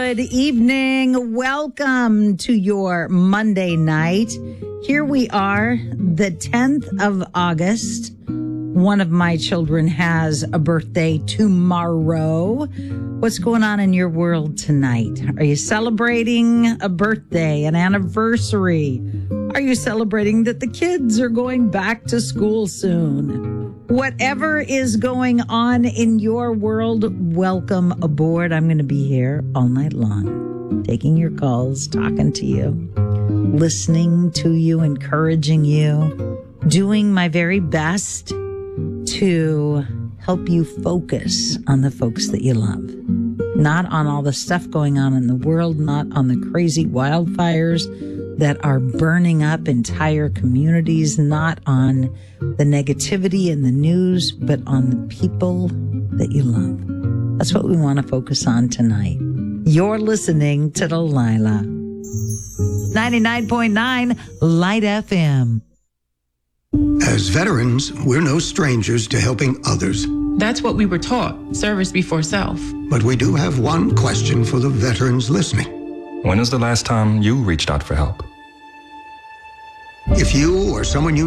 Good evening. Welcome to your Monday night. Here we are, the 10th of August. One of my children has a birthday tomorrow. What's going on in your world tonight? Are you celebrating a birthday, an anniversary? Are you celebrating that the kids are going back to school soon? Whatever is going on in your world, welcome aboard. I'm going to be here all night long, taking your calls, talking to you, listening to you, encouraging you, doing my very best to help you focus on the folks that you love. Not on all the stuff going on in the world, not on the crazy wildfires that are burning up entire communities, not on the negativity in the news, but on the people that you love. That's what we want to focus on tonight. You're listening to Delilah. 99.9 Light FM. As veterans, we're no strangers to helping others. That's what we were taught, service before self. But we do have one question for the veterans listening. When is the last time you reached out for help? If you or someone you